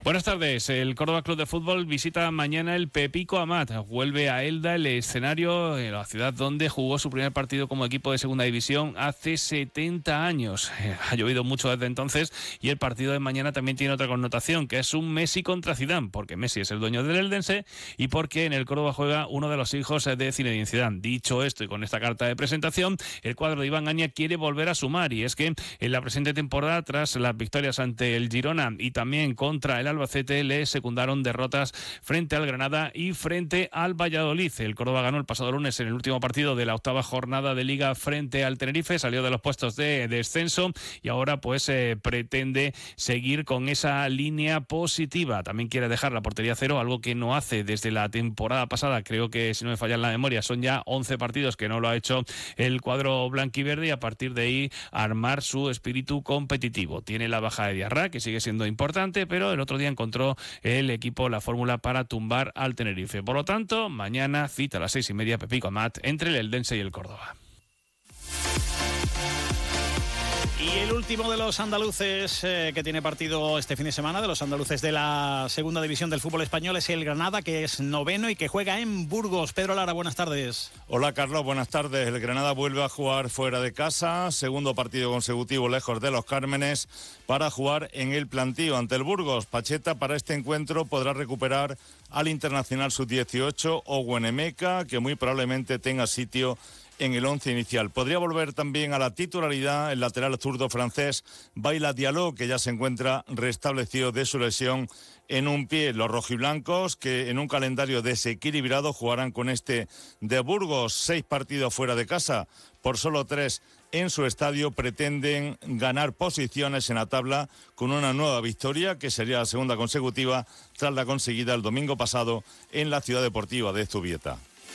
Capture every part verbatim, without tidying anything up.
Buenas tardes. El Córdoba Club de Fútbol visita mañana el Pepico Amat. Vuelve a Elda, el escenario en la ciudad donde jugó su primer partido como equipo de segunda división hace setenta años. Ha llovido mucho desde entonces y el partido de mañana también tiene otra connotación, que es un Messi contra Zidane, porque Messi es el dueño del eldense y porque en el Córdoba juega uno de los hijos de Zinedine Zidane. Dicho esto y con esta carta de presentación, el cuadro de Iván Aña quiere volver a sumar, y es que en la presente temporada, tras las victorias ante el Girona y también contra el Albacete, le secundaron derrotas frente al Granada y frente al Valladolid. El Córdoba ganó el pasado lunes en el último partido de la octava jornada de Liga frente al Tenerife, salió de los puestos de descenso y ahora pues eh, pretende seguir con esa línea positiva. También quiere dejar la portería cero, algo que no hace desde la temporada pasada. Creo que, si no me falla en la memoria, son ya once partidos que no lo ha hecho el cuadro blanquiverde, y a partir de ahí armar su espíritu competitivo. Tiene la baja de Diarra, que sigue siendo importante, pero el otro día encontró el equipo la fórmula para tumbar al Tenerife. Por lo tanto, mañana cita a las seis y media Pepico Amat entre el eldense y el Córdoba. Y el último de los andaluces eh, que tiene partido este fin de semana, de los andaluces de la segunda división del fútbol español, es el Granada, que es noveno y que juega en Burgos. Pedro Lara, buenas tardes. Hola Carlos, buenas tardes. El Granada vuelve a jugar fuera de casa, segundo partido consecutivo lejos de los Cármenes, para jugar en el plantío ante el Burgos. Pacheta para este encuentro podrá recuperar al internacional sub dieciocho Owen Emeka, que muy probablemente tenga sitio en el once inicial. Podría volver también a la titularidad el lateral zurdo francés Baila Diallo, que ya se encuentra restablecido de su lesión en un pie. Los rojiblancos, que en un calendario desequilibrado jugarán con este de Burgos, seis partidos fuera de casa, por solo tres en su estadio, pretenden ganar posiciones en la tabla con una nueva victoria, que sería la segunda consecutiva tras la conseguida el domingo pasado en la Ciudad Deportiva de Zubieta.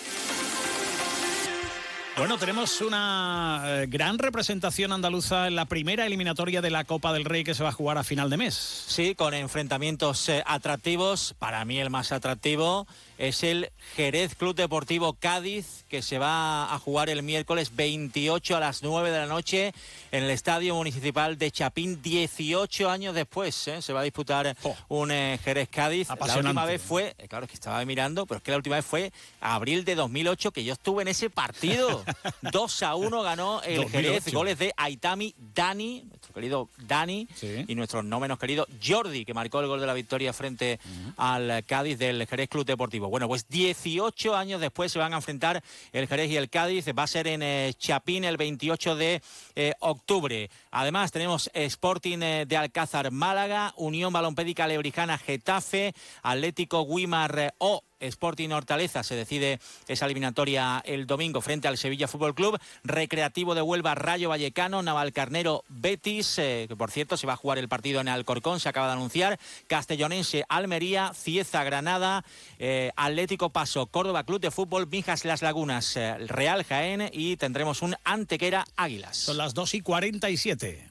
Bueno, tenemos una eh, gran representación andaluza en la primera eliminatoria de la Copa del Rey, que se va a jugar a final de mes. Sí, con enfrentamientos eh, atractivos. Para mí el más atractivo es el Jerez Club Deportivo Cádiz, que se va a jugar el miércoles veintiocho a las nueve de la noche en el Estadio Municipal de Chapín. dieciocho años después ¿eh? se va a disputar oh. un eh, Jerez Cádiz. La última vez fue, eh, claro, es que estaba mirando, pero es que la última vez fue abril de dos mil ocho, que yo estuve en ese partido. dos a uno ganó el dos mil ocho. Jerez, goles de Aitami, Dani, nuestro querido Dani, sí. y nuestro no menos querido Jordi, que marcó el gol de la victoria frente uh-huh. al Cádiz del Jerez Club Deportivo. Bueno, pues dieciocho años después se van a enfrentar el Jerez y el Cádiz. Va a ser en eh, Chapín el veintiocho de octubre. Además tenemos Sporting eh, de Alcázar Málaga, Unión Balompédica Lebrijana Getafe, Atlético Guimar eh, o Sporting Hortaleza. Se decide esa eliminatoria el domingo frente al Sevilla Fútbol Club. Recreativo de Huelva Rayo Vallecano, Navalcarnero Betis, eh, que por cierto se va a jugar el partido en Alcorcón, se acaba de anunciar. Castellonense Almería, Cieza Granada, eh, Atlético Paso Córdoba Club de Fútbol, Mijas Las Lagunas, eh, Real Jaén, y tendremos un Antequera Águilas. Son las dos y cuarenta y siete.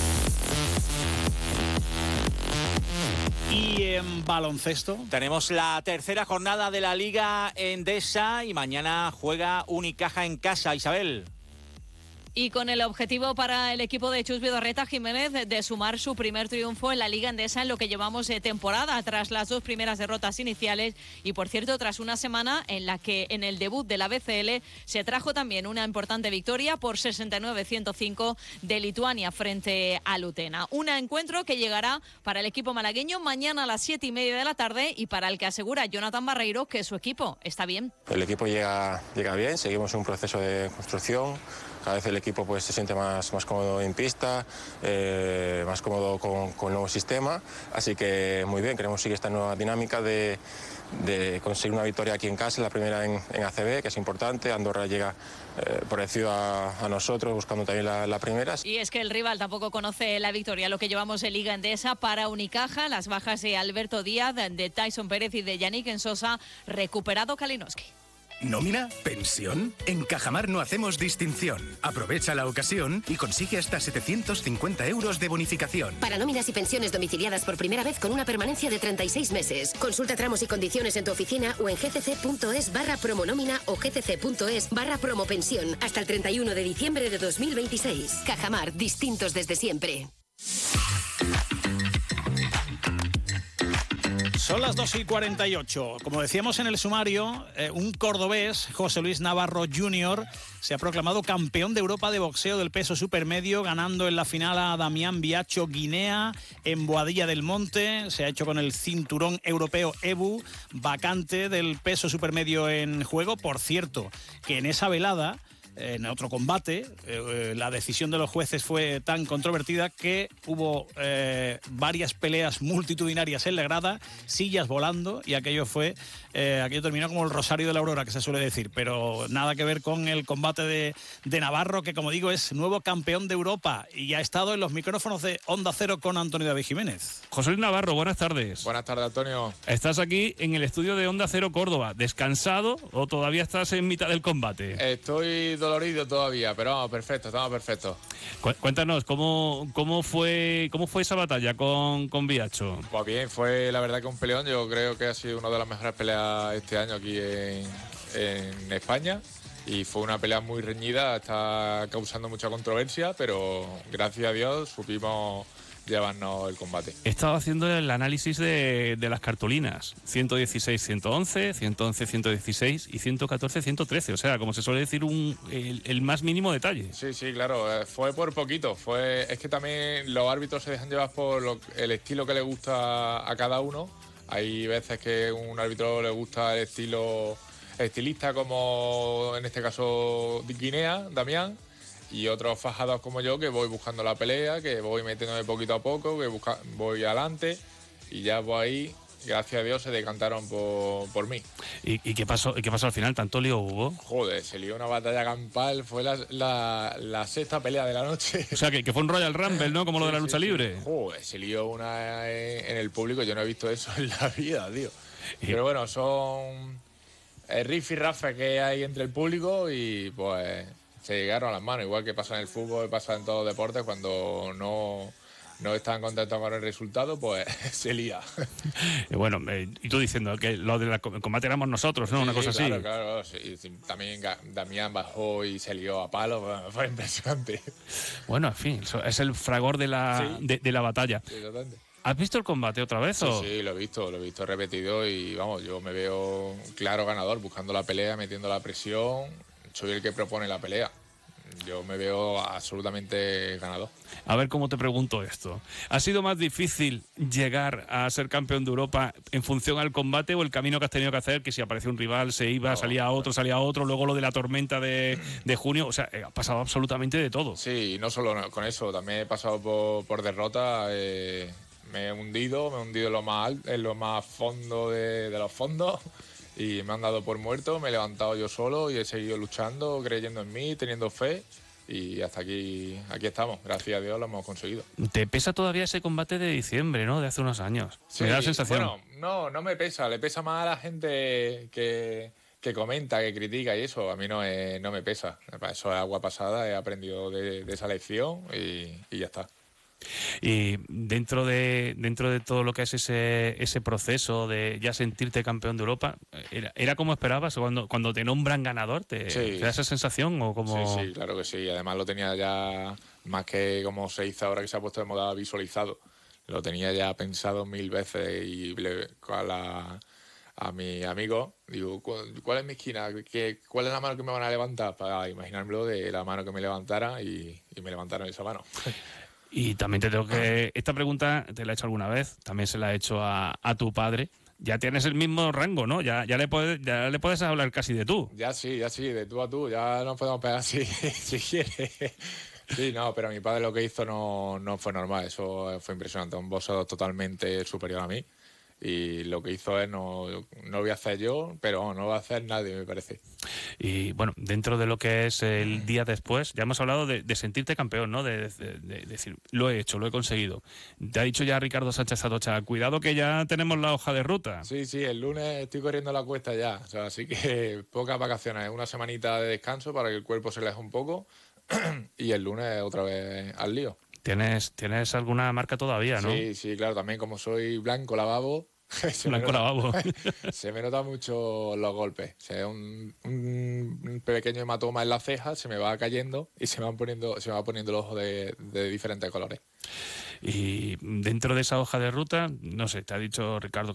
Y en baloncesto tenemos la tercera jornada de la Liga Endesa y mañana juega Unicaja en casa. Isabel. Y con el objetivo para el equipo de Chus Vidorreta Jiménez de sumar su primer triunfo en la Liga Endesa en lo que llevamos de temporada, tras las dos primeras derrotas iniciales y, por cierto, tras una semana en la que en el debut de la B C L se trajo también una importante victoria por sesenta y nueve a ciento cinco de Lituania frente a Lutena. Un encuentro que llegará para el equipo malagueño mañana a las siete y media de la tarde y para el que asegura Jonathan Barreiro que su equipo está bien. El equipo llega, llega bien, seguimos un proceso de construcción. Cada vez el equipo pues, se siente más, más cómodo en pista, eh, más cómodo con, con el nuevo sistema. Así que muy bien, queremos seguir esta nueva dinámica de, de conseguir una victoria aquí en casa, la primera en, en A C B, que es importante. Andorra llega eh, parecido a, a nosotros, buscando también la, la primera. Y es que el rival tampoco conoce la victoria, lo que llevamos en Liga Endesa. Para Unicaja, las bajas de Alberto Díaz, de Tyson Pérez y de Yannick Ensosa, recuperado Kalinowski. ¿Nómina? ¿Pensión? En Cajamar no hacemos distinción. Aprovecha la ocasión y consigue hasta setecientos cincuenta euros de bonificación. Para nóminas y pensiones domiciliadas por primera vez con una permanencia de treinta y seis meses. Consulta tramos y condiciones en tu oficina o en gcc.es barra promonómina o gcc.es barra promopensión hasta el treinta y uno de diciembre de dos mil veintiséis. Cajamar, distintos desde siempre. Son las dos y cuarenta y ocho. Como decíamos en el sumario, eh, un cordobés, José Luis Navarro junior, se ha proclamado campeón de Europa de boxeo del peso supermedio, ganando en la final a Damián Biacho Guinea en Boadilla del Monte. Se ha hecho con el cinturón europeo E B U, vacante del peso supermedio en juego. Por cierto, que en esa velada, en otro combate, eh, la decisión de los jueces fue tan controvertida que hubo eh, varias peleas multitudinarias en la grada, sillas volando, y aquello fue eh, aquello terminó como el Rosario de la Aurora, que se suele decir, pero nada que ver con el combate de, de Navarro, que como digo es nuevo campeón de Europa y ha estado en los micrófonos de Onda Cero con Antonio David Jiménez. José Luis Navarro, buenas tardes. Buenas tardes, Antonio. Estás aquí en el estudio de Onda Cero Córdoba. ¿Descansado o todavía estás en mitad del combate? Estoy dolorido todavía, pero vamos, perfecto, estamos perfectos. Cuéntanos, ¿cómo, cómo, fue, cómo fue esa batalla con, con Biacho? Pues bien, fue la verdad que un peleón. Yo creo que ha sido una de las mejores peleas este año aquí en, en España. Y fue una pelea muy reñida, está causando mucha controversia, pero gracias a Dios supimos llevarnos el combate. He estado haciendo el análisis de, de las cartulinas. ciento dieciséis, ciento once, ciento once, ciento dieciséis y ciento catorce, ciento trece. O sea, como se suele decir, un, el, el más mínimo detalle. Sí, sí, claro. Fue por poquito. Fue, es que también los árbitros se dejan llevar por lo, el estilo que le gusta a cada uno. Hay veces que a un árbitro le gusta el estilo estilista, como en este caso Guinea, Damián, y otros fajados como yo, que voy buscando la pelea, que voy metiéndome poquito a poco, que busca, voy adelante, y ya pues ahí, gracias a Dios, se decantaron por, por mí. ¿Y, y qué pasó y qué pasó al final? ¿Tanto lío hubo? Joder, se lió una batalla campal, fue la, la, la sexta pelea de la noche. O sea, que, que fue un Royal Rumble, ¿no? Como sí, lo de la lucha sí, libre. Sí. Joder, se lió una en, en el público, yo no he visto eso en la vida, tío. Y... Pero bueno, son el riff y rafa que hay entre el público y pues se llegaron a las manos, igual que pasa en el fútbol, pasa en todos los deportes, cuando no, no están contentos con el resultado, pues se lía. Y bueno, eh, y tú diciendo que lo del combate éramos nosotros, ¿no? Sí, Una cosa claro, así. Claro, claro. Sí, sí. También Damián bajó y se lió a palos, bueno, fue impresionante. Bueno, en fin, es el fragor de la, sí. de, de la batalla. Sí, totalmente. ¿Has visto el combate otra vez? Sí, o? sí, lo he visto, lo he visto repetido y vamos, yo me veo claro ganador, buscando la pelea, metiendo la presión. Soy el que propone la pelea. Yo me veo absolutamente ganador. A ver cómo te pregunto esto. ¿Ha sido más difícil llegar a ser campeón de Europa en función al combate o el camino que has tenido que hacer? Que si aparecía un rival, se iba, no, salía otro, no. salía otro, luego lo de la tormenta de, de junio. O sea, ha pasado absolutamente de todo. Sí, y no solo con eso, también he pasado por, por derrota. Eh, me he hundido, me he hundido en lo más alto, en lo más fondo de, de los fondos. Y me han dado por muerto, me he levantado yo solo y he seguido luchando, creyendo en mí, teniendo fe. Y hasta aquí aquí estamos, gracias a Dios lo hemos conseguido. ¿Te pesa todavía ese combate de diciembre, no? De hace unos años. Sí, me da la sensación. Bueno, no, no me pesa, le pesa más a la gente que, que comenta, que critica y eso. A mí no, es, no me pesa. Eso es agua pasada, he aprendido de, de esa lección y, y ya está. Y dentro de dentro de todo lo que es ese ese proceso de ya sentirte campeón de Europa, ¿era, era como esperabas? Cuando cuando te nombran ganador, ¿te, sí. ¿te da esa sensación? O como... Sí, sí, claro que sí. Además lo tenía ya, más que como se hizo ahora que se ha puesto de moda, visualizado. Lo tenía ya pensado mil veces y le, a, la, a mi amigo digo, ¿cuál es mi esquina? ¿Qué, ¿Cuál es la mano que me van a levantar? Para imaginármelo de la mano que me levantara y, y me levantaron esa mano. Y también te tengo que... Esta pregunta te la he hecho alguna vez, también se la he hecho a, a tu padre. Ya tienes el mismo rango, ¿no? Ya, ya, le puedes, ya le puedes hablar casi de tú. Ya sí, ya sí, de tú a tú. Ya nos podemos pegar si, si quieres. Sí, no, pero mi padre lo que hizo no, no fue normal. Eso fue impresionante. Un boxeador totalmente superior a mí. Y lo que hizo es, no, no lo voy a hacer yo, pero no lo va a hacer nadie, me parece. Y bueno, dentro de lo que es el día después, ya hemos hablado de, de sentirte campeón, ¿no? De, de, de decir, lo he hecho, lo he conseguido. Te ha dicho ya Ricardo Sánchez Atocha, cuidado que ya tenemos la hoja de ruta. Sí, sí, el lunes estoy corriendo la cuesta ya, o sea, así que pocas vacaciones, una semanita de descanso para que el cuerpo se relaje un poco y el lunes otra vez al lío. ¿Tienes, tienes alguna marca todavía, no? Sí, sí, claro, también como soy blanco lavabo, se blanco nota, lavabo. Se me nota mucho los golpes. O sea, un, un pequeño hematoma en la ceja se me va cayendo y se me van poniendo, se me va poniendo el ojo de, de diferentes colores. Y dentro de esa hoja de ruta, no sé, te ha dicho Ricardo